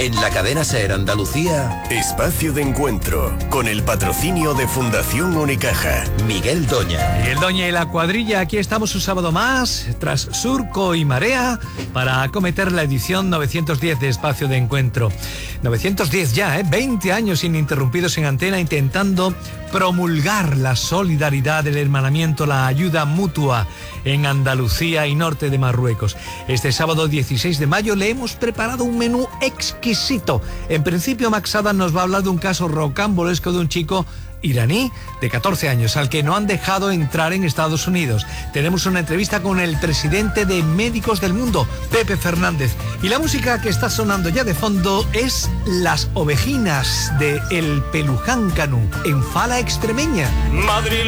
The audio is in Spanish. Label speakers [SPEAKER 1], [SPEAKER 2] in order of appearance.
[SPEAKER 1] En la cadena SER Andalucía,
[SPEAKER 2] Espacio de Encuentro, con el patrocinio de Fundación Unicaja.
[SPEAKER 1] Miguel Doña.
[SPEAKER 3] Miguel Doña y la cuadrilla, aquí estamos un sábado más, tras surco y marea, para acometer la edición 910 de Espacio de Encuentro. 910 ya, 20 años ininterrumpidos en antena, intentando promulgar la solidaridad, el hermanamiento, la ayuda mutua en Andalucía y norte de Marruecos. Este sábado 16 de mayo le hemos preparado un menú exquisito. En principio, Max Adam nos va a hablar de un caso rocambolesco de un chico iraní de 14 años al que no han dejado entrar en Estados Unidos. Tenemos una entrevista con el presidente de Médicos del Mundo, Pepe Fernández. Y la música que está sonando ya de fondo es Las Ovejinas de El Peluján Canú, en Fala Extremeña.
[SPEAKER 4] Madrid.